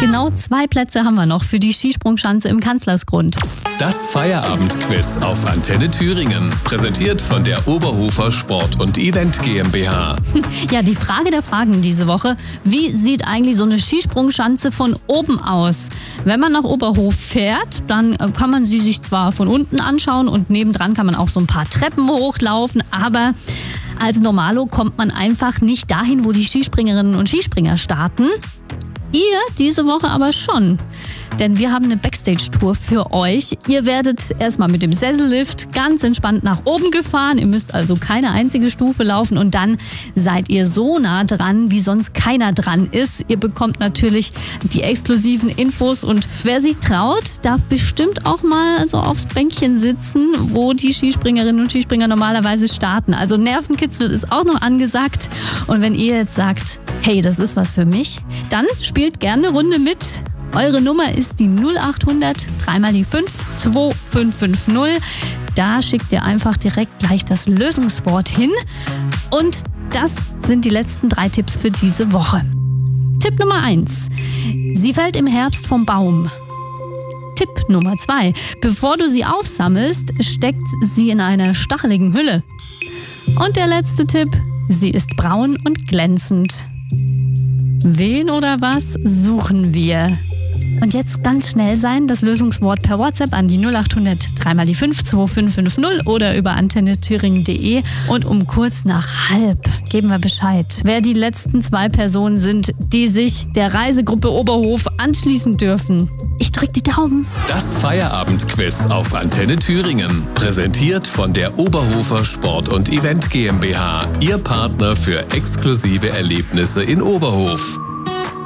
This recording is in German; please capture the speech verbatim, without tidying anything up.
Genau zwei Plätze haben wir noch für die Skisprungschanze im Kanzlersgrund. Das Feierabendquiz auf Antenne Thüringen, präsentiert von der Oberhofer Sport und Event GmbH. Ja, die Frage der Fragen diese Woche: Wie sieht eigentlich so eine Skisprungschanze von oben aus? Wenn man nach Oberhof fährt, dann kann man sie sich zwar von unten anschauen und nebendran kann man auch so ein paar Treppen hochlaufen, aber als Normalo kommt man einfach nicht dahin, wo die Skispringerinnen und Skispringer starten. Ihr diese Woche aber schon. Denn wir haben eine Backstage-Tour für euch. Ihr werdet erstmal mit dem Sessellift ganz entspannt nach oben gefahren. Ihr müsst also keine einzige Stufe laufen und dann seid ihr so nah dran, wie sonst keiner dran ist. Ihr bekommt natürlich die exklusiven Infos und wer sich traut, darf bestimmt auch mal so aufs Bänkchen sitzen, wo die Skispringerinnen und Skispringer normalerweise starten. Also Nervenkitzel ist auch noch angesagt. Und wenn ihr jetzt sagt, hey, das ist was für mich, dann spielt gerne eine Runde mit. Eure Nummer ist die null acht hundert, dreimal die fünf, zwei fünf fünf null. Da schickt ihr einfach direkt gleich das Lösungswort hin. Und das sind die letzten drei Tipps für diese Woche. Tipp Nummer eins. Sie fällt im Herbst vom Baum. Tipp Nummer zwei. Bevor du sie aufsammelst, steckt sie in einer stacheligen Hülle. Und der letzte Tipp. Sie ist braun und glänzend. Wen oder was suchen wir? Und jetzt ganz schnell sein, das Lösungswort per WhatsApp an die null acht hundert, dreimal die fünf, zwei fünf fünf null oder über antenne thüringen punkt de. Und um kurz nach halb geben wir Bescheid, wer die letzten zwei Personen sind, die sich der Reisegruppe Oberhof anschließen dürfen. Ich drück die Daumen. Das Feierabendquiz auf Antenne Thüringen, präsentiert von der Oberhofer Sport und Event GmbH, Ihr Partner für exklusive Erlebnisse in Oberhof.